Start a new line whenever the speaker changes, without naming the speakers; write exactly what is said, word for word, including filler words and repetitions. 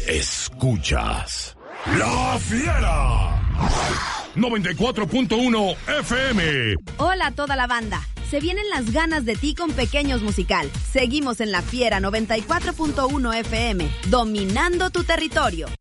Escuchas La Fiera noventa y cuatro punto uno F M.
Hola a toda la banda. Se vienen las ganas de ti con Pequeños Musical. Seguimos en La Fiera noventa y cuatro punto uno F M, dominando tu territorio.